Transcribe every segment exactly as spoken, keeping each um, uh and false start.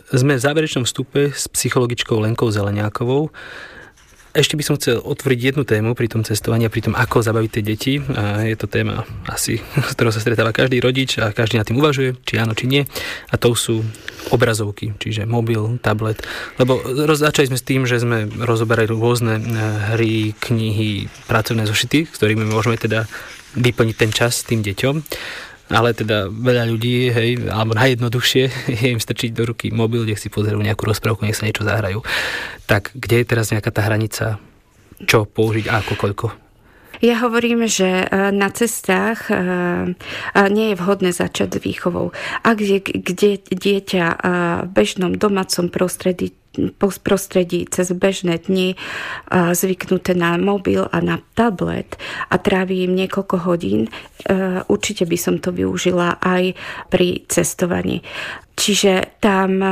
Sme v záverečnom vstupe s psychologičkou Lenkou Zeleniakovou. Ešte by som chcel otvoriť jednu tému pri tom cestovaní a pri tom, ako zabaviť tie deti. A je to téma asi, s ktorou sa stretáva každý rodič a každý nad tým uvažuje, či áno, či nie. A to sú obrazovky, čiže mobil, tablet. Lebo začali sme s tým, že sme rozoberali rôzne hry, knihy, pracovné zošity, s ktorými môžeme teda vyplniť ten čas tým deťom. Ale teda veľa ľudí, hej, alebo najjednoduchšie je im strčiť do ruky mobil, nech si pozerajú nejakú rozprávku, nech sa niečo zahrajú. Tak kde je teraz nejaká tá hranica, čo použiť a ako, koľko? Ja hovorím, že na cestách nie je vhodné začať s výchovou. Ak je kde dieťa v bežnom domácom prostredí prostredí cez bežné dni zvyknuté na mobil a na tablet a trávi im niekoľko hodín, určite by som to využila aj pri cestovaní. Čiže tam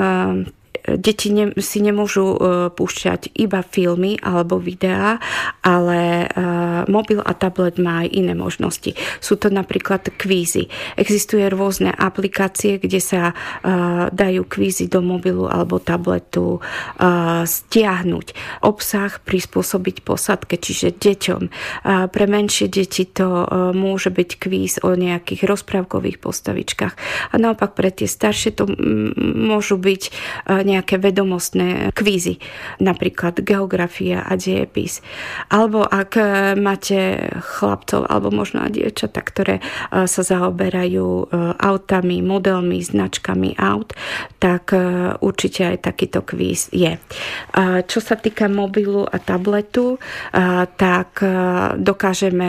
deti ne, si nemôžu púšťať iba filmy alebo videá, ale mobil a tablet má aj iné možnosti. Sú to napríklad kvízy. Existuje rôzne aplikácie, kde sa dajú kvízy do mobilu alebo tabletu stiahnuť. Obsah prispôsobiť posadke, čiže deťom. Pre menšie deti to môže byť kvíz o nejakých rozprávkových postavičkách. A naopak pre tie staršie to môžu byť nejaké vedomostné kvízy, napríklad geografia a dejepis. Alebo ak máte chlapcov, alebo možno aj dievčatá, ktoré sa zaoberajú autami, modelmi, značkami aut, tak určite aj takýto kvíz je. Čo sa týka mobilu a tabletu, tak dokážeme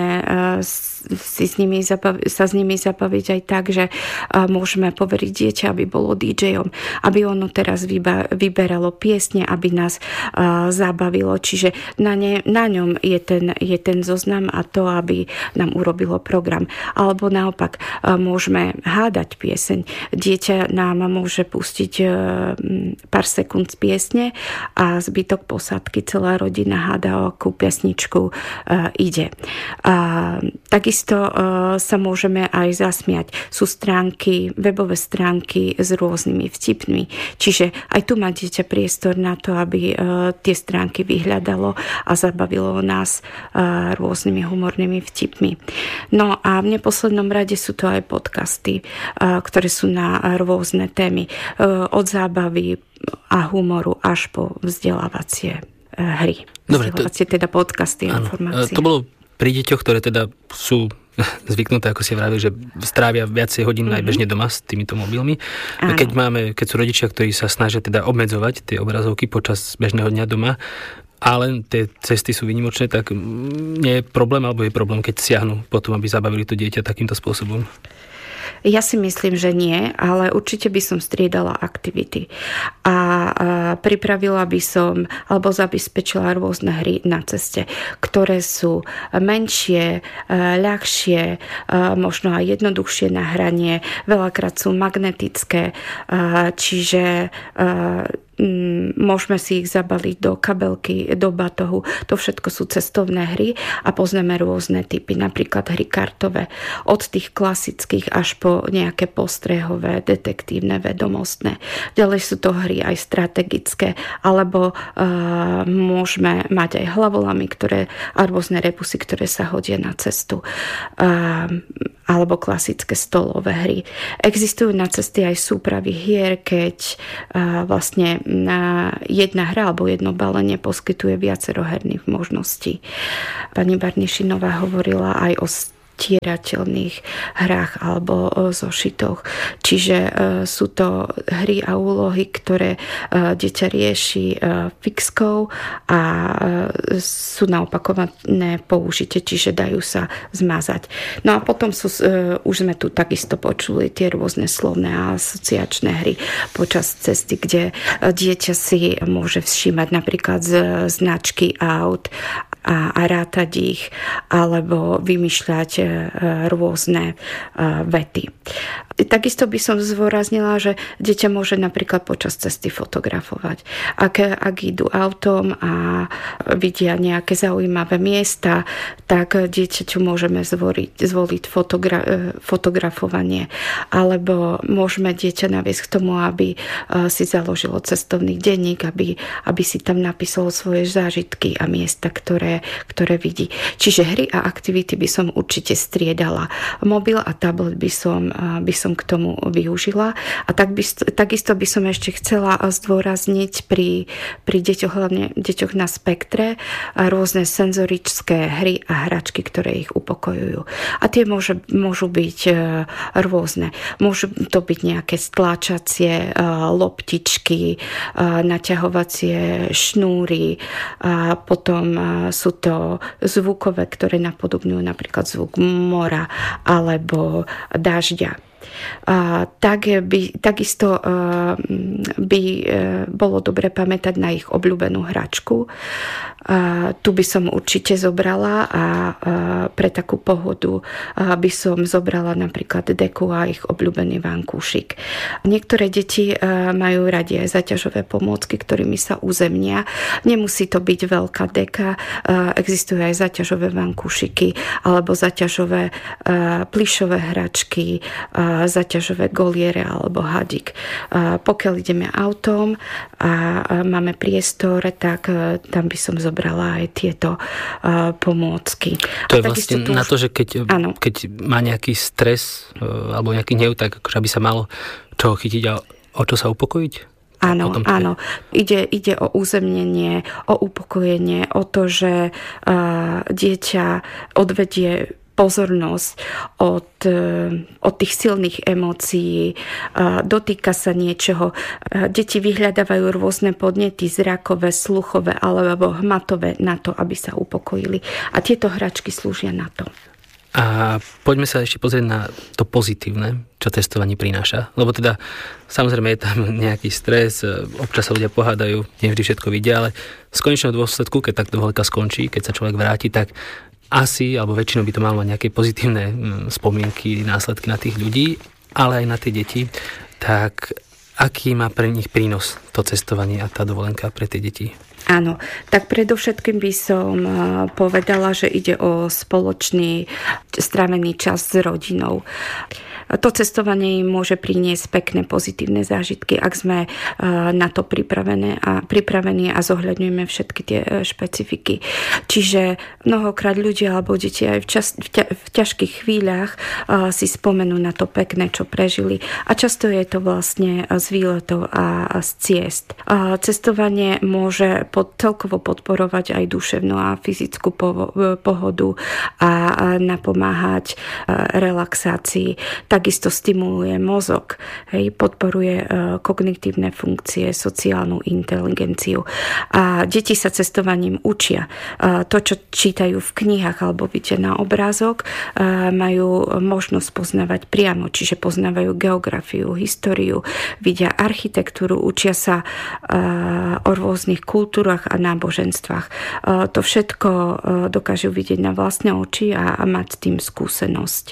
si s nimi zabav- sa s nimi zabaviť aj tak, že môžeme poveriť dieťa, aby bolo dý džejom, aby ono teraz vyba- vyberalo piesne, aby nás uh, zabavilo. Čiže na, ne, na ňom je ten, je ten zoznam a to, aby nám urobilo program. Alebo naopak uh, môžeme hádať pieseň. Dieťa nám môže pustiť uh, pár sekúnd z piesne a zbytok posádky, celá rodina hádá, o akú piesničku uh, ide. Uh, takisto uh, sa môžeme aj zasmiať. Sú stránky, webové stránky s rôznymi vtipmi. Čiže aj tu má dieťa priestor na to, aby uh, tie stránky vyhľadalo a zabavilo nás uh, rôznymi humornými vtipmi. No a v neposlednom rade sú to aj podcasty, uh, ktoré sú na rôzne témy. Uh, od zábavy a humoru až po vzdelávacie uh, hry. Dobre, vzdelávacie to, teda podcasty a áno, informácie. To bolo pri deťoch, ktoré teda sú zvyknuté, ako si vravili, že strávia viacej hodín mm-hmm. aj bežne doma s týmito mobilmi. Áno. Keď máme, keď sú rodičia, ktorí sa snažia teda obmedzovať tie obrazovky počas bežného dňa doma, ale tie cesty sú výnimočné, tak nie je problém, alebo je problém, keď siahnu potom, aby zabavili to dieťa takýmto spôsobom? Ja si myslím, že nie, ale určite by som striedala aktivity. A, a pripravila by som, alebo zabezpečila rôzne hry na ceste, ktoré sú menšie, ľahšie, možno aj jednoduchšie na hranie, veľakrát sú magnetické, čiže môžeme si ich zabaliť do kabelky, do batohu. To všetko sú cestovné hry a poznáme rôzne typy, napríklad hry kartové. Od tých klasických až po nejaké postrehové, detektívne, vedomostné. Ďalej sú to hry aj strategické, alebo uh, môžeme mať aj hlavolamy, ktoré, a rôzne rebusy, ktoré sa hodia na cestu. Uh, alebo klasické stolové hry. Existujú na cesty aj súpravy hier, keď uh, vlastne jedna hra alebo jedno balenie poskytuje viacero herných možností. Pani Barnišinová hovorila aj o stierateľných hrách alebo zošitoch. Čiže sú to hry a úlohy, ktoré dieťa rieši fixkou a sú na opakované použitie, čiže dajú sa zmazať. No a potom sú, už sme tu takisto počuli tie rôzne slovné a asociačné hry počas cesty, kde dieťa si môže všímať napríklad značky aut a, a rátať ich, alebo vymýšľať rôzne vety. Takisto by som zdôraznila, že dieťa môže napríklad počas cesty fotografovať. Ak, ak idú autom a vidia nejaké zaujímavé miesta, tak dieťaťu môžeme zvoliť, zvoliť fotogra- fotografovanie. Alebo môžeme dieťa naviesť k tomu, aby si založilo cestovný denník, aby, aby si tam napísalo svoje zážitky a miesta, ktoré, ktoré vidí. Čiže hry a aktivity by som určite striedala. Mobil a tablet by som, by som k tomu využila. A tak by, takisto by som ešte chcela zdôrazniť pri, pri deťoch, hlavne deťoch na spektre, rôzne senzorické hry a hračky, ktoré ich upokojujú. A tie môže, môžu byť rôzne. Môžu to byť nejaké stláčacie loptičky, naťahovacie šnúry, a potom sú to zvukové, ktoré napodobňujú napríklad zvuk mora alebo dažďa. A tak by, takisto by bolo dobre pamätať na ich obľúbenú hračku. A tu by som určite zobrala a pre takú pohodu by som zobrala napríklad deku a ich obľúbený vankúšik. Niektoré deti majú radi aj zaťažové pomôcky, ktorými sa uzemnia. Nemusí to byť veľká deka, existujú aj zaťažové vankúšiky alebo zaťažové plyšové hračky, zaťažové goliere alebo hadík. Pokiaľ ideme autom a máme priestor, tak tam by som zobrala aj tieto pomôcky. To je vlastne na to, že keď, keď má nejaký stres alebo nejaký hnev, tak akože by sa malo čoho chytiť a o čo sa upokojiť? Áno, áno. Ide, ide o uzemnenie, o upokojenie, o to, že dieťa odvedie pozornosť od, od tých silných emócií, dotýka sa niečoho. Deti vyhľadávajú rôzne podnety zrakové, sluchové alebo hmatové na to, aby sa upokojili. A tieto hračky slúžia na to. A poďme sa ešte pozrieť na to pozitívne, čo testovanie prináša. Lebo teda, samozrejme je tam nejaký stres, občas sa ľudia pohádajú, nevždy všetko vidia, ale v konečnom dôsledku, keď tak dovolenka skončí, keď sa človek vráti, tak asi, alebo väčšinou by to malo mať nejaké pozitívne spomienky, následky na tých ľudí, ale aj na tie deti. Tak aký má pre nich prínos to cestovanie a tá dovolenka pre tie deti? Áno, tak predovšetkým by som povedala, že ide o spoločný strávený čas s rodinou. To cestovanie im môže priniesť pekné pozitívne zážitky, ak sme na to pripravené a pripravení a zohľadňujeme všetky tie špecifiky. Čiže mnohokrát ľudia alebo deti aj v, čas, v, ťa, v ťažkých chvíľach si spomenú na to pekné, čo prežili. A často je to vlastne z výletov a z ciest. Cestovanie môže pod, celkovo podporovať aj duševnú a fyzickú pohodu a napomáhať relaxácii. Takisto stimuluje mozog, hej, podporuje kognitívne funkcie, sociálnu inteligenciu. A deti sa cestovaním učia. To, čo čítajú v knihách alebo vidia na obrázok, majú možnosť poznávať priamo, čiže poznávajú geografiu, históriu, vidia architektúru, učia sa o rôznych kultúrach a náboženstvách. To všetko dokážu vidieť na vlastné oči a mať s tým skúsenosť.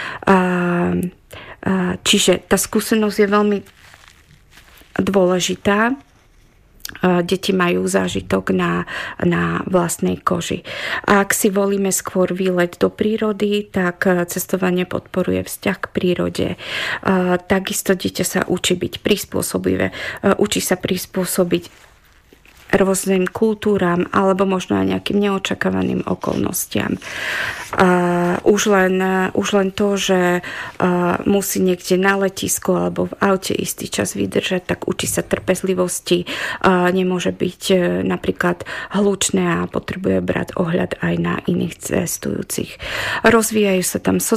Čiže tá skúsenosť je veľmi dôležitá. Deti majú zážitok na, na vlastnej koži. A ak si volíme skôr výlet do prírody, tak cestovanie podporuje vzťah k prírode. Takisto dieťa sa učí byť prispôsobivé. Učí sa prispôsobiť rôznym kultúram alebo možno aj nejakým neočakávaným okolnostiam. Uh, už, len, uh, už len to, že uh, musí niekde na letisku alebo v aute istý čas vydržať, tak učí sa trpezlivosti. Uh, nemôže byť uh, napríklad hlučné a potrebuje brať ohľad aj na iných cestujúcich. Rozvíjajú sa tam